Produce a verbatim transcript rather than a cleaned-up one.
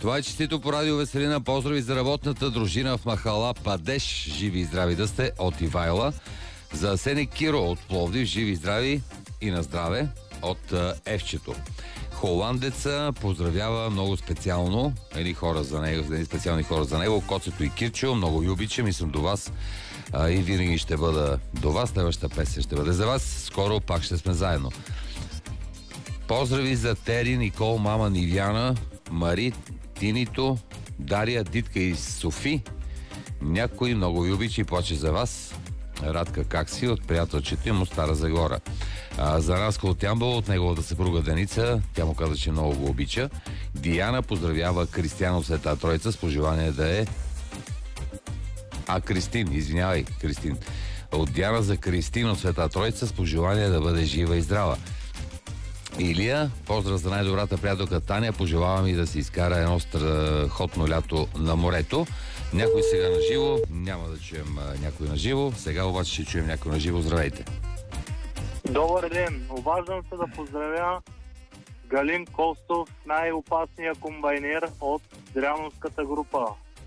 Това е честито по радио Веселина. Поздрави за работната дружина в Махала Падеш. Живи и здрави да сте от Ивайла. За Асене Киро от Пловдив. Живи и здрави и на здраве от Евчето. Холандеца поздравява много специално едни хора за него, едни специални хора за него. Коцето и Кирчо, много ви обичам и съм до вас. А, и винаги ще бъда до вас. Следващата песен ще бъде за вас. Скоро пак ще сме заедно. Поздрави за Тери, Никол, мама Нивяна, Мари, Тинито, Дария, Дитка и Софи. Някой много ви обича и плаче за вас. Радка, как си? От приятелчето им от Стара Загора. А, за Наско от Ямбол, от неговата съпруга Деница. Тя му каза, че много го обича. Диана поздравява Кристияно Света Троица с пожелание да е... А, Кристин, извинявай, Кристин. От Диана за Кристин от Света Троица с пожелание да бъде жива и здрава. Илия, поздрав за най-добрата приятелка Таня. Пожелавам и да се изкара едно страхотно лято на морето. Някой сега на живо, няма да чуем а, някой на живо. Сега обаче ще чуем някой на живо. Здравейте! Добър ден! Обаждам се да поздравя Галин Костов, най-опасния комбайнер от Дряновската група.